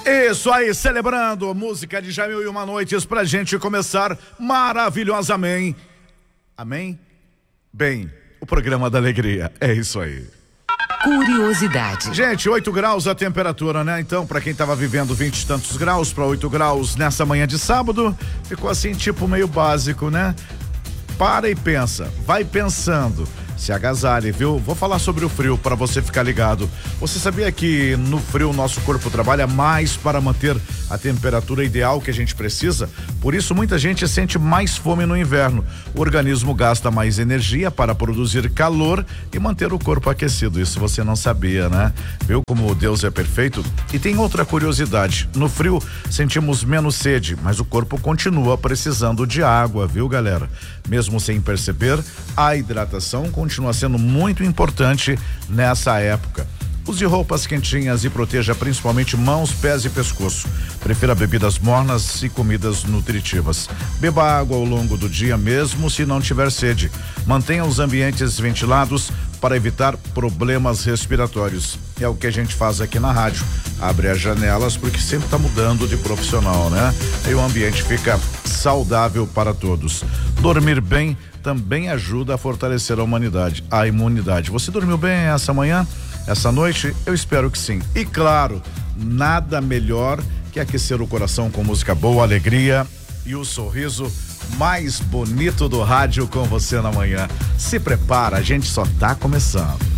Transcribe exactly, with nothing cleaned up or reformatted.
Isso aí, celebrando música de Jamil e Uma Noites pra gente começar maravilhosamente. Amém? Bem, o programa da alegria, é isso aí. Curiosidade. Gente, oito graus a temperatura, né? Então, pra quem tava vivendo vinte e tantos graus pra oito graus nessa manhã de sábado, ficou assim, tipo meio básico, né? Para e pensa, vai pensando. Se agasalhe, viu? Vou falar sobre o frio para você ficar ligado. Você sabia que no frio nosso corpo trabalha mais para manter a temperatura ideal que a gente precisa? Por isso muita gente sente mais fome no inverno. O organismo gasta mais energia para produzir calor e manter o corpo aquecido. Isso você não sabia, né? Viu como Deus é perfeito? E tem outra curiosidade. No frio sentimos menos sede, mas o corpo continua precisando de água, viu, galera? Mesmo sem perceber, a hidratação continua continua sendo muito importante nessa época. Use roupas quentinhas e proteja principalmente mãos, pés e pescoço. Prefira bebidas mornas e comidas nutritivas. Beba água ao longo do dia, mesmo se não tiver sede. Mantenha os ambientes ventilados para evitar problemas respiratórios. É o que a gente faz aqui na rádio. Abre as janelas porque sempre está mudando de profissional, né? Aí o ambiente fica saudável para todos. Dormir bem também ajuda a fortalecer a humanidade, a imunidade. Você dormiu bem essa manhã, essa noite? Eu espero que sim. E claro, nada melhor que aquecer o coração com música boa, alegria e o sorriso mais bonito do rádio com você na manhã. Se prepara, a gente só tá começando.